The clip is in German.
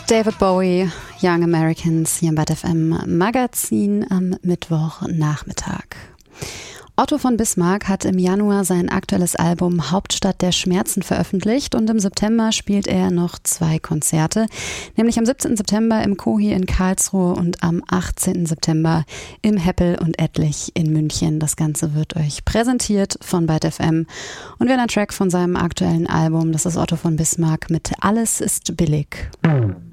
David Bowie, Young Americans, hier im Bad FM Magazin am Mittwochnachmittag. Otto von Bismarck hat im Januar sein aktuelles Album Hauptstadt der Schmerzen veröffentlicht und im September spielt er noch 2 Konzerte, nämlich am 17. September im Kohi in Karlsruhe und am 18. September im Heppel und Ettlich in München. Das Ganze wird euch präsentiert von Bad FM und wir haben einen Track von seinem aktuellen Album, das ist Otto von Bismarck mit Alles ist billig.